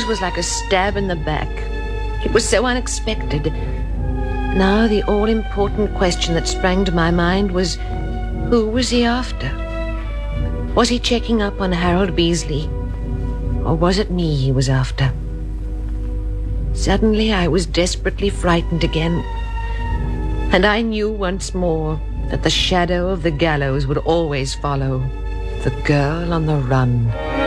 news was like a stab in the back. It was so unexpected. Now the all-important question that sprang to my mind was, who was he after? Was he checking up on Harold Beasley? Or was it me he was after? Suddenly I was desperately frightened again, and I knew once more that the shadow of the gallows would always follow the girl on the run.